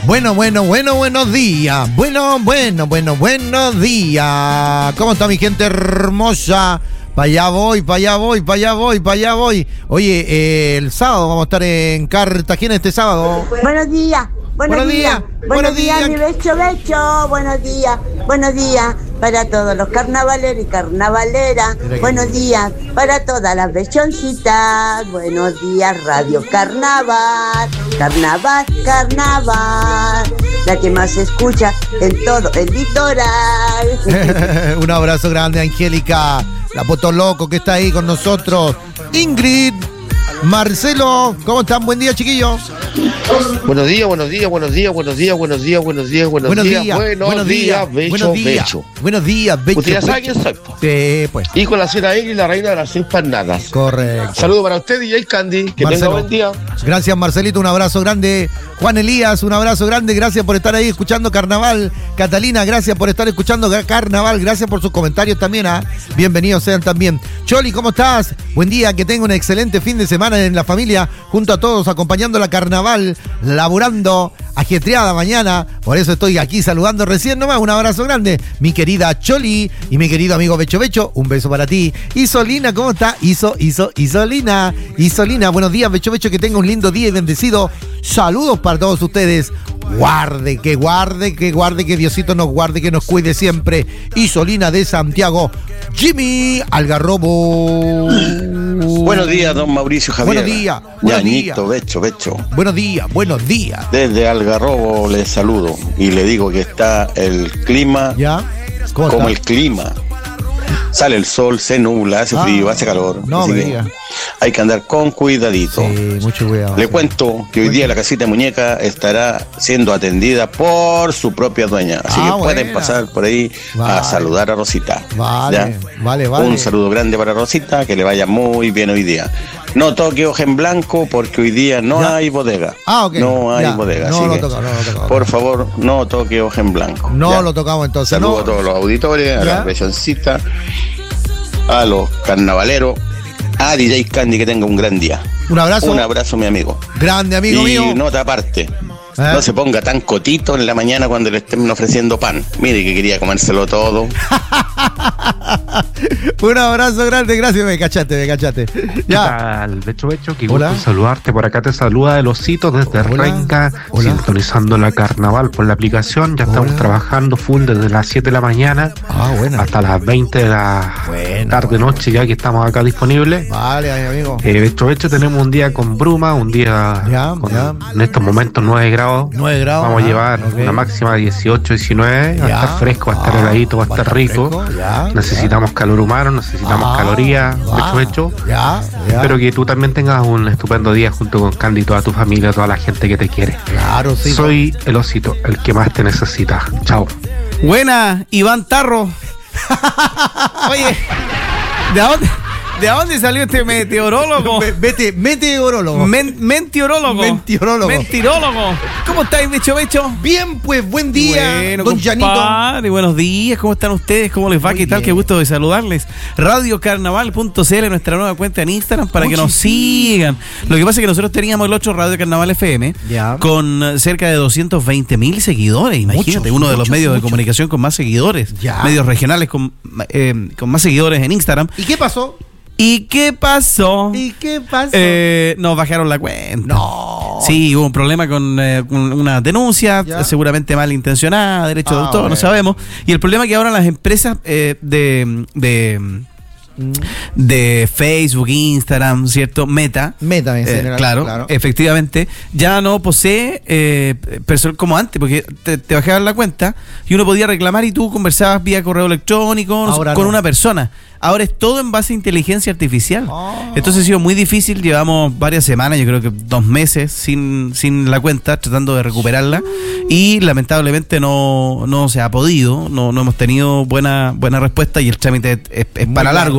Buenos días. Buenos días. ¿Cómo está mi gente hermosa? Para allá voy. Oye, el sábado vamos a estar en Cartagena este sábado. Buenos días, mi becho. Buenos días para todos los carnavaleros y carnavaleras. Buenos días para todas las bechoncitas. Buenos días, Radio Carnaval. La que más se escucha en todo el litoral. Un abrazo grande, Angélica. La Potoloco que está ahí con nosotros. Ingrid, Marcelo, ¿cómo están? Buen día, chiquillos. Buenos días, Becho. Buenos días, Becho. Usted ya sabe quién soy. Sí, pues. Y con la señora Ingrid, la reina de las empanadas. Correcto. Saludos para usted, DJ Candy. Que tenga buen día. Gracias, Marcelito. Un abrazo grande. Juan Elías, un abrazo grande. Gracias por estar ahí escuchando Carnaval. Catalina, gracias por estar escuchando Carnaval. Gracias por sus comentarios también. Bienvenidos sean también. Choli, ¿cómo estás? Buen día, que tenga un excelente fin de semana en la familia, junto a todos, acompañando la Carnaval, laburando, ajetreada mañana. Por eso estoy aquí saludando recién nomás. Un abrazo grande. Mi querida Choli y mi querido amigo Becho. Un beso para ti. Isolina, ¿cómo está? Isolina. Buenos días, Becho. Que tenga un lindo día y bendecido. Saludos para todos ustedes. Guarde, que Diosito nos guarde, que nos cuide siempre. Isolina de Santiago. Jimmy Algarrobo. Buenos días, don Mauricio Javier. Buenos días. Ñañito, Becho. Buenos días. Desde Algarrobo les saludo y le digo que está el clima como el clima. Sale el sol, se nubla, hace frío, hace calor. No me diga. Hay que andar con cuidadito. Sí, mucho cuidado. Le cuento que hoy día la casita de muñeca estará siendo atendida por su propia dueña. Así que pueden pasar por ahí a saludar a Rosita. Vale. Un saludo grande para Rosita, que le vaya muy bien hoy día. No toque hoja en blanco porque hoy día no hay bodega. No hay bodega. No así lo que, toca. por favor, no toque hoja en blanco. Lo tocamos entonces. Saludos a todos los auditores, a las bechoncitas, a los carnavaleros, a DJ Candy, que tenga un gran día. Un abrazo, mi amigo. Grande amigo mío. Y nota aparte. No se ponga tan cotito en la mañana cuando le estén ofreciendo pan. Mire que quería comérselo todo. Un abrazo grande, gracias, me cachaste. Ya. Becho, qué gusto saludarte. Por acá te saluda el Osito desde Renca, sintonizando la Carnaval por la aplicación. Ya estamos trabajando full desde las 7 de la mañana hasta las 20 de la tarde, noche, ya que estamos acá disponibles. Vale, amigo. Becho, tenemos un día con bruma, un día en estos momentos 9 grados. Vamos a llevar una máxima de 18, 19. Va a estar fresco, va a estar heladito, va a estar rico. Necesitamos calor humano, necesitamos calorías, Becho. Espero que tú también tengas un estupendo día junto con Candy y toda tu familia, toda la gente que te quiere. Claro, sí. Soy el Osito, el que más te necesita. Chao. Buena, Iván Tarro. Oye, ¿de dónde salió este meteorólogo? Meteorólogo. Mentirólogo. ¿Cómo estáis, Becho? Bien, pues, buen día, don Janito. Buenos días, ¿cómo están ustedes? ¿Cómo les va? ¿Qué tal? Qué gusto de saludarles. radiocarnaval.cl, nuestra nueva cuenta en Instagram, para que nos sigan. Lo que pasa es que nosotros teníamos el 8 Radio Carnaval FM, con cerca de 220,000 seguidores. Imagínate, uno de los medios de comunicación con más seguidores. Medios regionales con más seguidores en Instagram. ¿Y qué pasó? Nos bajaron la cuenta. No. Sí, hubo un problema con una denuncia, seguramente malintencionada, derecho de autor, no sabemos. Y el problema es que ahora las empresas de Facebook, Instagram, ¿cierto? Meta en general, claro, efectivamente, ya no posee personal como antes, porque te bajaban la cuenta y uno podía reclamar y tú conversabas vía correo electrónico con una persona. Ahora es todo en base a inteligencia artificial. Entonces ha sido muy difícil. Llevamos varias semanas, yo creo que 2 meses sin la cuenta, tratando de recuperarla. Y lamentablemente no se ha podido. No hemos tenido buena respuesta y el trámite es para largo.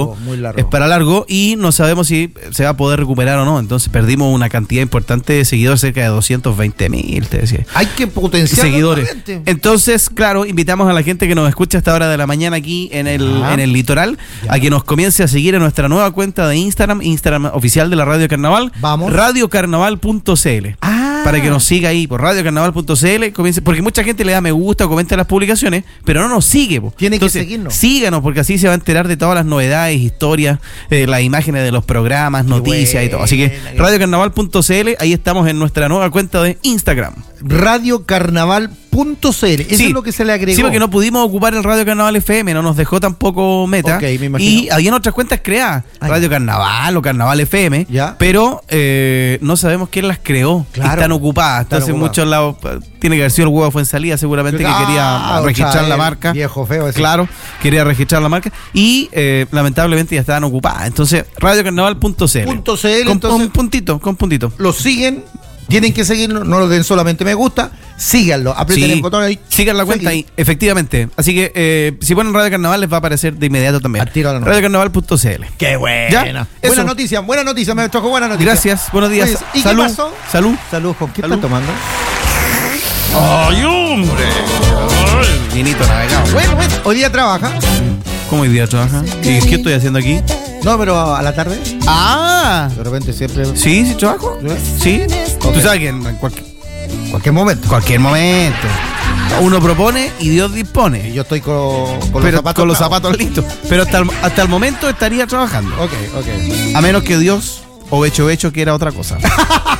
largo. Es para largo y no sabemos si se va a poder recuperar o no. Entonces perdimos una cantidad importante de seguidores, cerca de 220.000, te decía. Hay que potenciar seguidores. Entonces, claro, invitamos a la gente que nos escucha a esta hora de la mañana aquí en el litoral, a que nos comience a seguir en nuestra nueva cuenta de Instagram oficial de la Radio Carnaval. Vamos. Radiocarnaval.cl. Para que nos siga ahí por radiocarnaval.cl, comience, porque mucha gente le da me gusta o comenta las publicaciones, pero no nos sigue. Tiene que seguirnos. Síganos, porque así se va a enterar de todas las novedades, historias, las imágenes de los programas, noticias y todo. Así que radiocarnaval.cl, ahí estamos en nuestra nueva cuenta de Instagram. Radiocarnaval.cl, eso es lo que se le agregó. Sí, porque no pudimos ocupar el Radio Carnaval FM, no nos dejó tampoco Meta. Okay, me imagino. Y habían otras cuentas creadas, Radio Carnaval o Carnaval FM, pero no sabemos quién las creó. Claro, están ocupadas. Entonces, muchos lados, tiene que haber sido el huevo Fuensalida, seguramente, que quería registrar la marca. Viejo feo ese. Claro, quería registrar la marca. Y lamentablemente ya estaban ocupadas. Entonces, radiocarnaval.cl. Con puntito. Lo siguen. Tienen que seguirlo, no lo den solamente me gusta, síganlo, aprieten el botón ahí. Sigan la cuenta ahí, efectivamente. Así que si ponen Radio Carnaval les va a aparecer de inmediato también. Radiocarnaval.cl. ¡Qué buena! Buena noticia, me tocó buena noticia. Gracias, buenos días. ¿Y salud, qué pasó? Salud, ¿qué estás tomando? ¡Ay, hombre! Vinito navegado. Bueno, hoy día trabaja. ¿Cómo hoy día trabaja? ¿Y qué estoy haciendo aquí? No, pero a la tarde. De repente siempre. Sí, trabajo. Sí. Okay. Tú sabes que en cualquier momento. Uno propone y Dios dispone. Y yo estoy con los zapatos listos. Pero hasta el momento estaría trabajando. Ok. A menos que Dios o Becho quiera otra cosa.